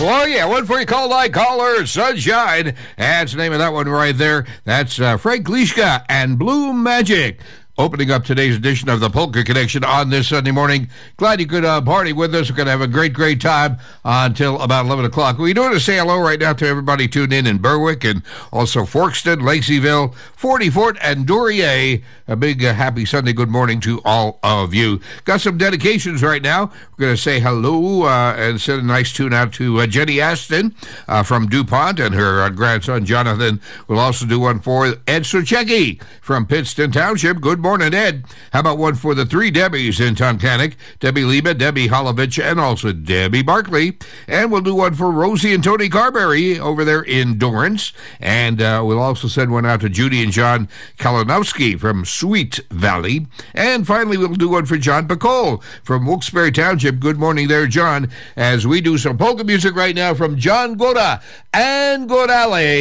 Oh, yeah, one for you call I caller, Sunshine. That's the name of that one right there. That's Frank Lischka and Blue Magic. Opening up today's edition of the Polka Connection on this Sunday morning. Glad you could party with us. We're going to have a great time until about 11 o'clock. We do want to say hello right now to everybody tuned in Berwick and also Forkston, Laceyville, Forty Fort, and Duryea. A big happy Sunday good morning to all of you. Got some dedications right now. We're going to say hello and send a nice tune out to Jenny Aston from DuPont and her grandson Jonathan. We'll also do one for Ed Suchecki from Pittston Township. Good morning, Ed. How about one for the three Debbies in Tunkhannock? Debbie Liba, Debbie Holovich, and also Debbie Barkley. And we'll do one for Rosie and Tony Carberry over there in Dorrance. And we'll also send one out to Judy and John Kalinowski from Sweet Valley. And finally, we'll do one for John Bacole from Wilkes-Barre Township. Good morning there, John, as we do some polka music right now from John Goda and Godale.